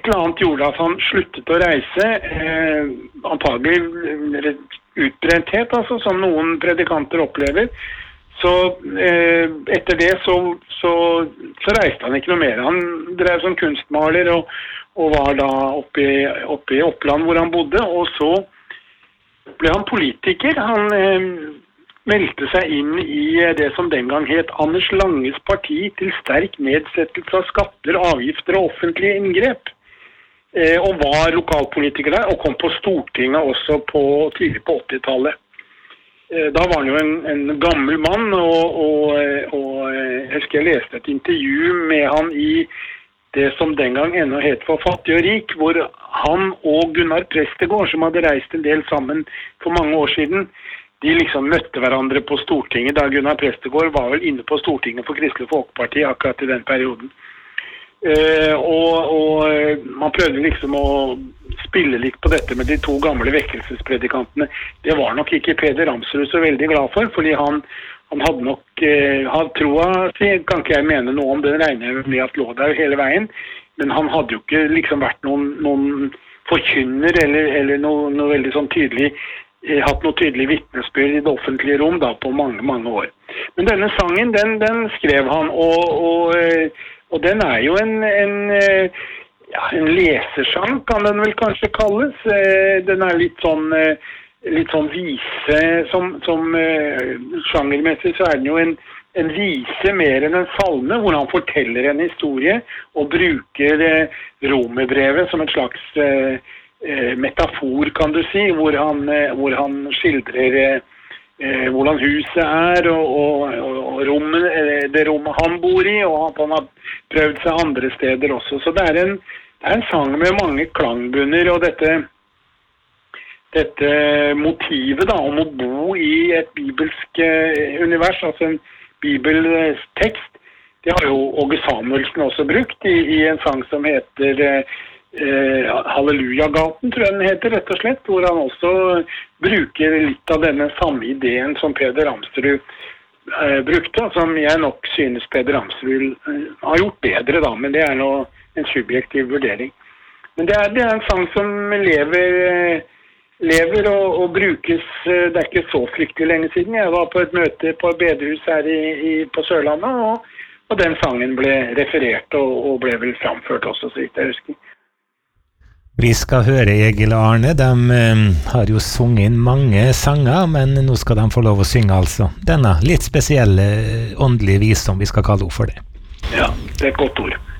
eller annet gjorde at han sluttet å reise, antagelig utbrenthet, altså, som noen predikanter opplever. Så etter det så reiste han ikke noe mer. Han drev som kunstmaler og var da oppe i Oppland hvor han bodde, og så ble han politiker. Han meldte seg inn i det som den gang het Anders Langes parti til sterk nedsettelse av skatter, avgifter og offentlige inngrep. Og var lokalpolitiker der, og kom på Stortinget også tidlig på 80-tallet. Da var han jo en gammel mann, og jeg husker jeg leste et intervju med han i det som den gang ennå het For fattig og rik, hvor han og Gunnar Prestegård, som hadde reist en del sammen for mange år siden, de liksom møtte hverandre på Stortinget, da Gunnar Prestegård var vel inne på Stortinget for Kristelig Folkeparti akkurat i den perioden. Og man prøvde liksom å spille litt på dette med de to gamle vekkelsespredikantene. Det var nok ikke Peder Ramsrud så veldig glad for, fordi han hadde nok troa si, kan ikke jeg mene noe om, den regner jeg med at lå der hele veien, men han hadde jo ikke liksom vært noen forkynner eller noe veldig sånn tydelig, hatt noe tydelig vitnesbyrd i det offentlige rom da på mange, mange år. Men denne sangen, den skrev han, og den jo en lesersang, kan den vel kanskje kalles. Den litt sånn vise, som sjangermessig så den jo en vise mer enn en salme, hvor han forteller en historie og bruker romerbrevet som et slags metafor, kan du si, hvor han skildrer hvordan huset og det rommet han bor i, og at han har prøvd seg andre steder også. Så det en sang med mange klangbunner, og dette motivet da, om å bo i et bibelsk univers, altså en bibeltekst, det har jo Åge Samuelsen også brukt i en sang som heter Hallelujagaten, tror jeg den heter, rett og slett, hvor han også bruker litt av denne samme ideen som Peder Ramsrud brukte, som jeg nok synes Peder Ramsrud har gjort bedre da, men det nå en subjektiv vurdering. Men det en sang som lever og brukes, det ikke så fryktelig lenge siden. Jeg var på et møte på et bedehus her på Sørlandet, og den sangen ble referert og ble vel framført også, så vidt jeg husker. Vi skal høre Egil og Arne, de har jo sunget inn mange sanger, men nå skal de få lov å synge altså. Denne litt spesielle åndelige visdom, vi skal kalle ord for det. Ja, det et godt ord.